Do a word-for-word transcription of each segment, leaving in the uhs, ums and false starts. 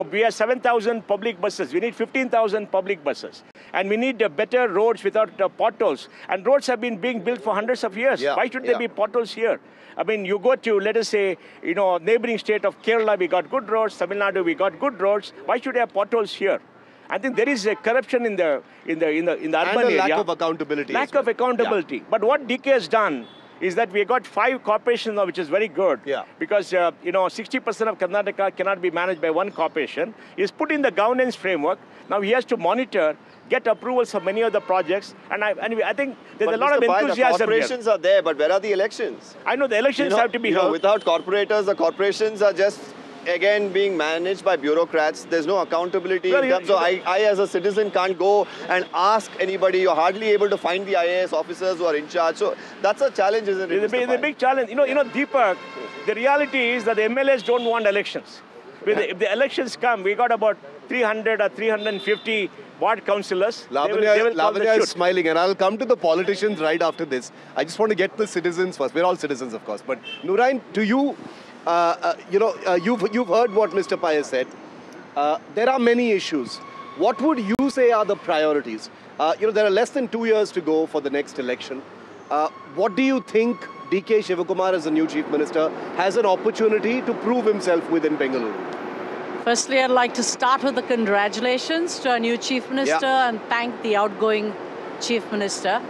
We have seven thousand public buses. We need fifteen thousand public buses. And we need uh, better roads without uh, potholes. And roads have been being built for hundreds of years. Yeah, Why should yeah. there be potholes here? I mean, you go to, let us say, you know, neighboring state of Kerala, we got good roads. Tamil Nadu, we got good roads. Why should there have potholes here? I think there is a corruption in the in the in the in the urban and a area. lack of accountability. Lack well. of accountability. Yeah. But what D K has done is that we got five corporations now, which is very good. Yeah. Because, uh, you know, sixty percent of Karnataka cannot be managed by one corporation. He's put in the governance framework. Now he has to monitor, get approvals for many of the projects. And I, and I think there's but a lot Mister of Pai, enthusiasm the corporations here. are there, but where are the elections? I know the elections you know, have to be you know, held. Without corporators, the corporations are just, again, being managed by bureaucrats. There's no accountability. Well, in you- terms of, I, I, as a citizen, can't go and ask anybody. You're hardly able to find the I A S officers who are in charge. So that's a challenge, isn't it, It's a, big, Mister it's a big challenge. You know, you know, Deepak, the reality is that the M L As don't want elections. With the, if the elections come, we got about three hundred or three hundred fifty ward councillors. They will- Lavanya, they will call the Lavanya shoot. is smiling, and I'll come to the politicians right after this. I just want to get the citizens first. We're all citizens, of course. But Noorine, to you, uh, uh, you know, uh, you've, you've heard what Mister Pai has said. Uh, there are many issues. What would you say are the priorities? Uh, you know, there are less than two years to go for the next election. Uh, what do you think D K Shivakumar, as the new Chief Minister, has an opportunity to prove himself within Bengaluru? Firstly, I'd like to start with the congratulations to our new Chief Minister Yeah. and thank the outgoing Chief Minister.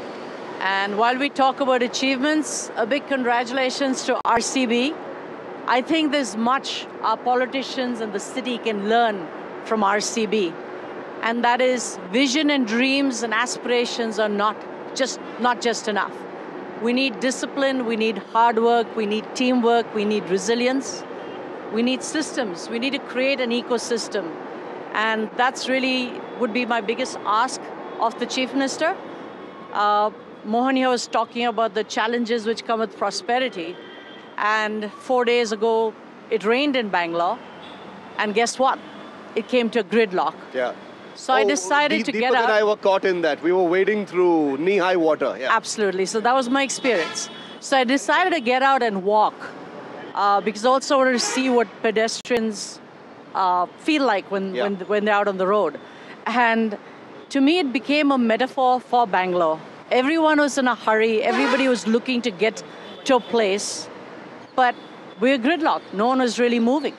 And while we talk about achievements, a big congratulations to R C B. I think there's much our politicians and the city can learn from R C B. And that is vision and dreams and aspirations are not just, not just enough. We need discipline, we need hard work, we need teamwork, we need resilience. We need systems. We need to create an ecosystem. And that's really would be my biggest ask of the Chief Minister. Uh, Mohan here was talking about the challenges which come with prosperity. And four days ago, it rained in Bangalore. And guess what? It came to a gridlock. Yeah. So I decided Deep- to Deepak get and I out. were caught in that. We were wading through knee-high water. Yeah. Absolutely. So that was my experience. So I decided to get out and walk. Uh, because I also wanted to see what pedestrians uh, feel like when, Yeah. when, when they're out on the road. And to me, it became a metaphor for Bangalore. Everyone was in a hurry. Everybody was looking to get to a place. But we were gridlocked. No one was really moving.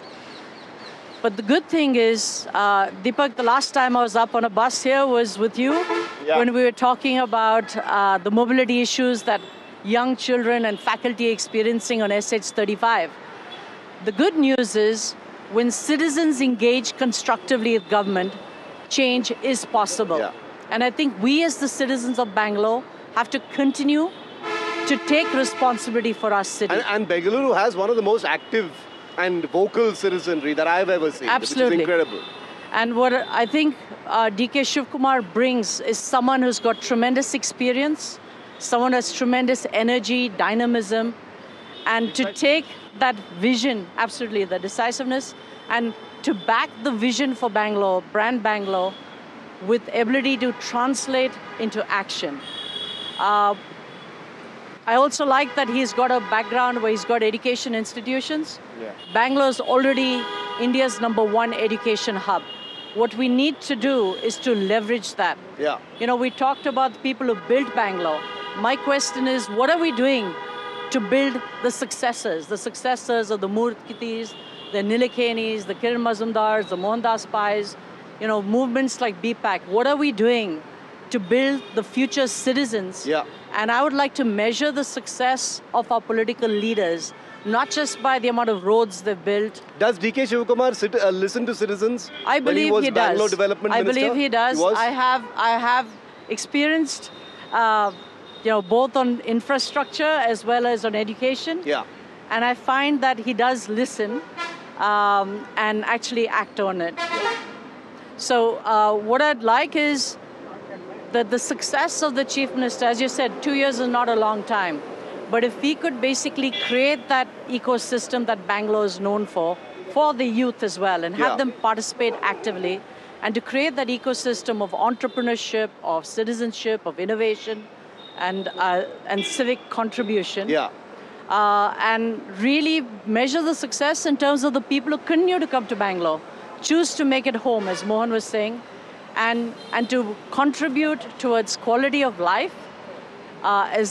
But the good thing is, uh, Deepak, the last time I was up on a bus here was with you Yeah. when we were talking about uh, the mobility issues that young children and faculty experiencing on S H thirty-five. The good news is when citizens engage constructively with government, change is possible. Yeah. And I think we as the citizens of Bangalore have to continue to take responsibility for our city. And, and Bengaluru has one of the most active and vocal citizenry that I've ever seen, Absolutely. which is incredible. And what I think uh, D K Shivkumar brings is someone who's got tremendous experience, someone who has tremendous energy, dynamism, and to take that vision, absolutely, the decisiveness, and to back the vision for Bangalore, brand Bangalore, with ability to translate into action. Uh, I also like that he's got a background where he's got education institutions. Yeah. Bangalore's already India's number one education hub. What we need to do is to leverage that. Yeah. You know, we talked about the people who built Bangalore. My question is, what are we doing to build the successors, the successors of the Murthy's, the Nilekanis, the Kiran Mazumdars, the Mohandas Pais, you know, movements like B PAC. What are we doing to build the future citizens? Yeah. And I would like to measure the success of our political leaders, not just by the amount of roads they've built. Does D K Shivakumar sit, uh, listen to citizens? I when he believe was he Bangalore does. Development I Minister? believe he does. He was? I have, I have experienced, uh, you know, both on infrastructure as well as on education. Yeah. And I find that he does listen um, and actually act on it. So uh, what I'd like is that the success of the Chief Minister, as you said, two years is not a long time. But if we could basically create that ecosystem that Bangalore is known for, for the youth as well, and have Yeah. them participate actively, and to create that ecosystem of entrepreneurship, of citizenship, of innovation, and, uh, and civic contribution. Yeah. Uh, and really measure the success in terms of the people who continue to come to Bangalore. choose to make it home, as Mohan was saying, and, and to contribute towards quality of life uh, is